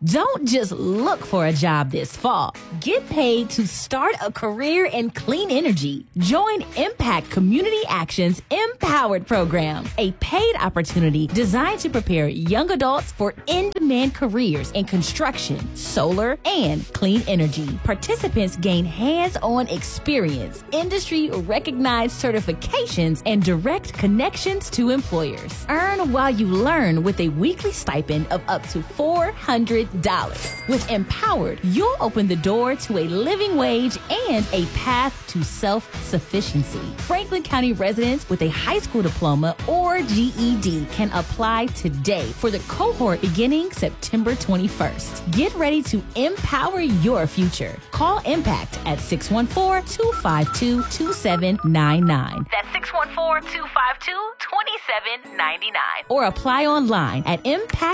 Don't just look for a job this fall. Get paid to start a career in clean energy. Join Impact Community Action's Empowered program, a paid opportunity designed to prepare young adults for in-demand careers in construction, solar, and clean energy. Participants gain hands-on experience, industry-recognized certifications, and direct connections to employers. Earn while you learn with a weekly stipend of up to $400. With Empowered, you'll open the door to a living wage and a path to self-sufficiency. Franklin County residents with a high school diploma or GED can apply today for the cohort beginning September 21st. Get ready to empower your future. Call Impact at 614-252-2799. That's 614-252-2799. Or apply online at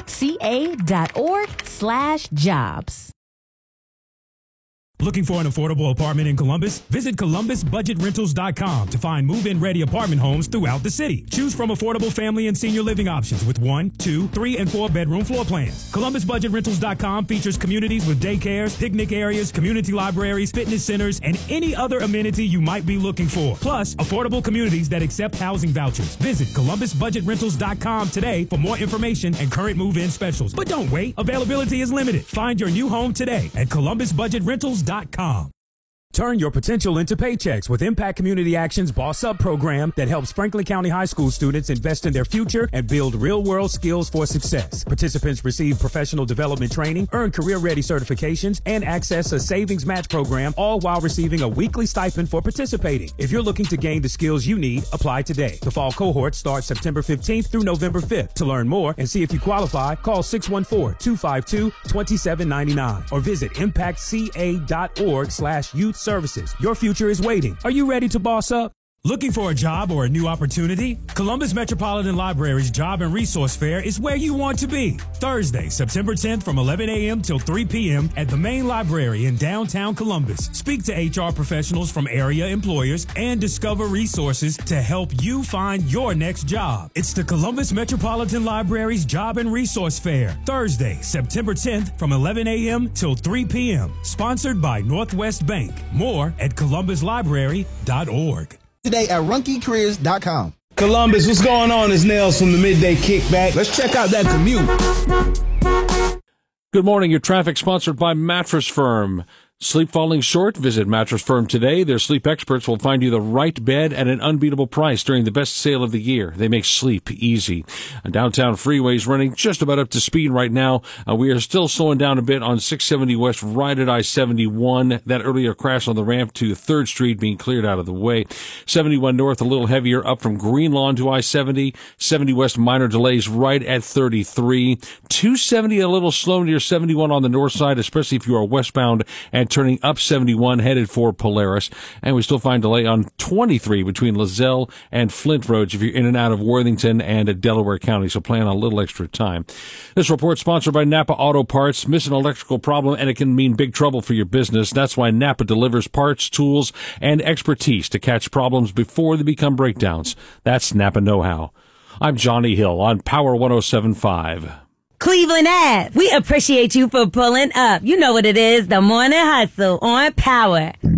impactca.org/jobs. Looking for an affordable apartment in Columbus? Visit ColumbusBudgetRentals.com to find move-in ready apartment homes throughout the city. Choose from affordable family and senior living options with 1, 2, 3, and 4 bedroom floor plans. ColumbusBudgetRentals.com features communities with daycares, picnic areas, community libraries, fitness centers, and any other amenity you might be looking for. Plus, affordable communities that accept housing vouchers. Visit ColumbusBudgetRentals.com today for more information and current move-in specials. But don't wait. Availability is limited. Find your new home today at ColumbusBudgetRentals.com. Turn your potential into paychecks with Impact Community Action's Boss Up program that helps Franklin County High School students invest in their future and build real-world skills for success. Participants receive professional development training, earn career-ready certifications, and access a savings match program, all while receiving a weekly stipend for participating. If you're looking to gain the skills you need, apply today. The fall cohort starts September 15th through November 5th. To learn more and see if you qualify, call 614-252-2799 or visit impactca.org/youth services. Your future is waiting. Are you ready to boss up? Looking for a job or a new opportunity? Columbus Metropolitan Library's Job and Resource Fair is where you want to be. Thursday, September 10th from 11 a.m. till 3 p.m. at the main library in downtown Columbus. Speak to HR professionals from area employers and discover resources to help you find your next job. It's the Columbus Metropolitan Library's Job and Resource Fair. Thursday, September 10th from 11 a.m. till 3 p.m. Sponsored by Northwest Bank. More at columbuslibrary.org. Today at RunkeeCareers.com. Columbus, what's going on? It's Nails from the Midday Kickback. Let's check out that commute. Good morning. Your traffic sponsored by Mattress Firm. Sleep falling short? Visit Mattress Firm today. Their sleep experts will find you the right bed at an unbeatable price during the best sale of the year. They make sleep easy. A downtown freeway is running just about up to speed right now. We are still slowing down a bit on 670 West right at I-71. That earlier crash on the ramp to 3rd Street being cleared out of the way. 71 North a little heavier up from Green Lawn to I-70. 70 West minor delays right at 33. 270 a little slow near 71 on the north side, especially if you are westbound and turning up 71 headed for Polaris. And we still find delay on 23 between Lozelle and Flint roads if you're in and out of Worthington and Delaware County. So plan on a little extra time. This report sponsored by Napa Auto Parts. Miss an electrical problem and it can mean big trouble for your business. That's why Napa delivers parts, tools, and expertise to catch problems before they become breakdowns. That's Napa know-how. I'm Johnny Hill on Power 107.5. Cleveland Ave, we appreciate you for pulling up. You know what it is, the morning hustle on Power.